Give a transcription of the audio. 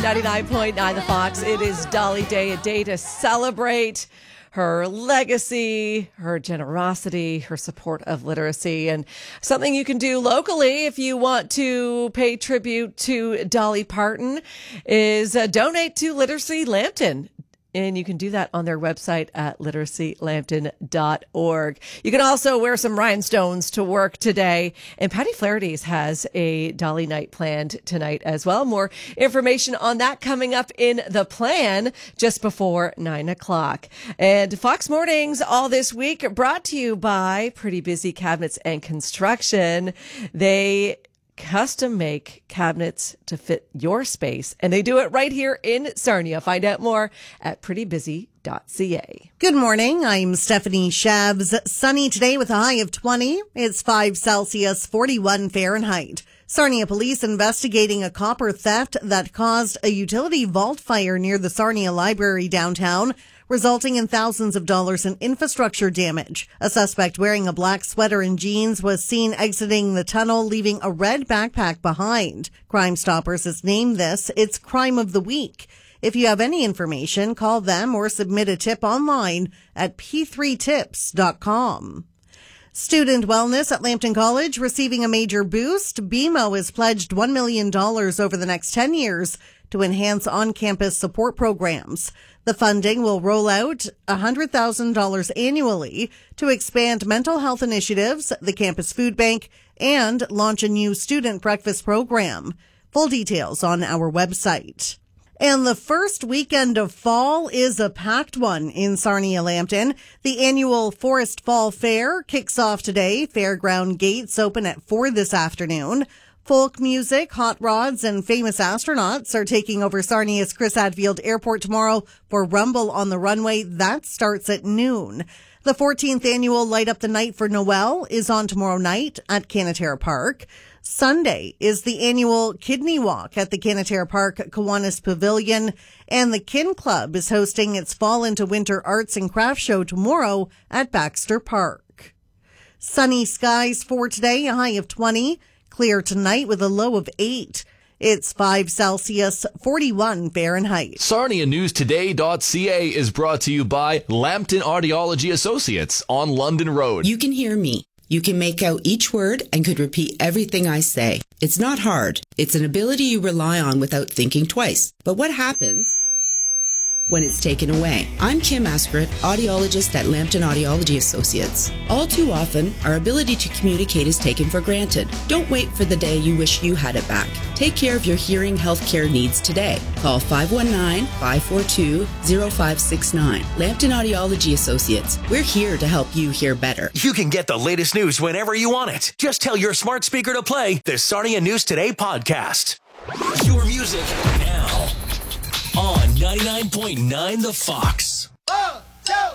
99.9 The Fox. It is Dolly Day, a day to celebrate her legacy, her generosity, her support of literacy, and something you can do locally if you want to pay tribute to Dolly Parton is donate to Literacy Lambton. And you can do that on their website at literacylambton.org. You can also wear some rhinestones to work today. And Patty Flaherty's has a Dolly night planned tonight as well. More information on that coming up in the plan just before 9 o'clock. And Fox Mornings all this week brought to you by Pretty Busy Cabinets and Construction. They custom make cabinets to fit your space, and they do it right here in Sarnia. Find out more at prettybusy.ca. Good morning. I'm Stephanie Shabs. Sunny today with a high of 20. It's 5 Celsius, 41 Fahrenheit. Sarnia police investigating a copper theft that caused a utility vault fire near the Sarnia Library downtown, resulting in thousands of dollars in infrastructure damage. A suspect wearing a black sweater and jeans was seen exiting the tunnel, leaving a red backpack behind. Crime Stoppers has named this its Crime of the Week. If you have any information, call them or submit a tip online at p3tips.com. Student wellness at Lambton College receiving a major boost. BMO has pledged $1 million over the next 10 years to enhance on-campus support programs. The funding will roll out $100,000 annually to expand mental health initiatives, the campus food bank, and launch a new student breakfast program. Full details on our website. And the first weekend of fall is a packed one in Sarnia-Lambton. The annual Forest Fall Fair kicks off today. Fairground gates open at 4 this afternoon. Folk music, hot rods, and famous astronauts are taking over Sarnia's Chris Hadfield Airport tomorrow for Rumble on the Runway. That starts at noon. The 14th annual Light Up the Night for Noel is on tomorrow night at Canatera Park. Sunday is the annual Kidney Walk at the Canatera Park Kiwanis Pavilion, and the Kin Club is hosting its Fall into Winter Arts and Crafts Show tomorrow at Baxter Park. Sunny skies for today, a high of 20. Clear tonight with a low of 8. It's 5 Celsius, 41 Fahrenheit. SarniaNewsToday.ca is brought to you by Lambton Audiology Associates on London Road. You can hear me. You can make out each word and could repeat everything I say. It's not hard. It's an ability you rely on without thinking twice. But what happens when it's taken away? I'm Kim Askeret, audiologist at Lambton Audiology Associates. All too often, our ability to communicate is taken for granted. Don't wait for the day you wish you had it back. Take care of your hearing healthcare needs today. Call 519-542-0569. Lambton Audiology Associates. We're here to help you hear better. You can get the latest news whenever you want it. Just tell your smart speaker to play the Sarnia News Today podcast. Your music now on 99.9 The Fox.